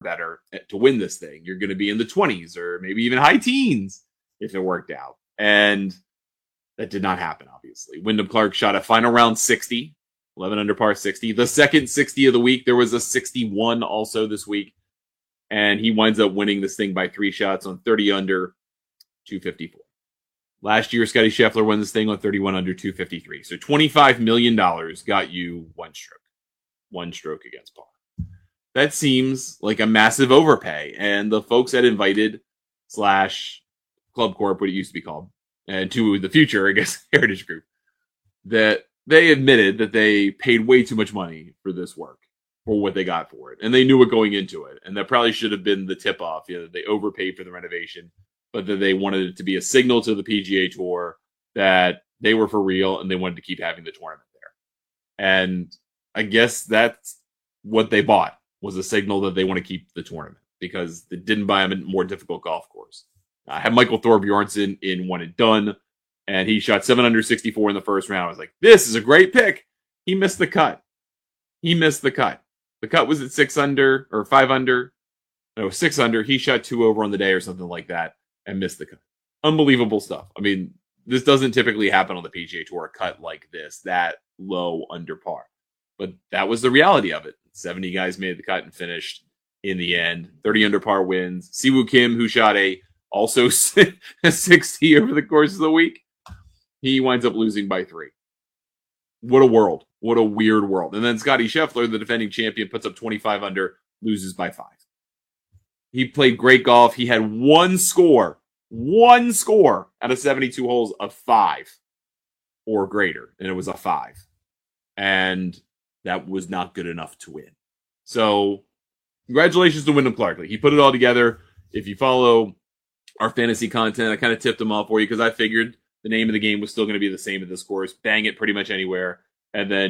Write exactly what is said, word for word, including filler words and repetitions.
better to win this thing. You're going to be in the twenties or maybe even high teens if it worked out. And that did not happen, obviously. Wyndham Clark shot a final round sixty, eleven under par sixty. The second sixty of the week, there was a sixty-one also this week. And he winds up winning this thing by three shots on thirty under, two fifty-four. Last year, Scottie Scheffler won this thing on thirty-one under, two fifty-three. So twenty-five million dollars got you one stroke. One stroke against par. That seems like a massive overpay. And the folks at Invited slash Club Corp, what it used to be called, and to the future, I guess, Heritage Group, that they admitted that they paid way too much money for this work, for what they got for it. And they knew it going into it. And that probably should have been the tip-off. You know, they overpaid for the renovation, but that they wanted it to be a signal to the P G A Tour that they were for real and they wanted to keep having the tournament there. And I guess that's what they bought, was a signal that they want to keep the tournament, because they didn't buy them a more difficult golf course. I had Michael Thorbjornsen in One and Done, and he shot seven under sixty-four in the first round. I was like, this is a great pick. He missed the cut. He missed the cut. The cut was at six under or five under. No, six under. He shot two over on the day or something like that and missed the cut. Unbelievable stuff. I mean, this doesn't typically happen on the P G A Tour, a cut like this, that low under par. But that was the reality of it. seventy guys made the cut and finished in the end. thirty under par wins. Siwoo Kim, who shot a also a sixty over the course of the week, he winds up losing by three. What a world. What a weird world. And then Scottie Scheffler, the defending champion, puts up twenty-five under, loses by five. He played great golf. He had one score, one score out of seventy-two holes of five or greater, and it was a five. And that was not good enough to win. So, congratulations to Wyndham Clark. He put it all together. If you follow our fantasy content, I kind of tipped him off for you because I figured the name of the game was still going to be the same at this course. Bang it pretty much anywhere. And then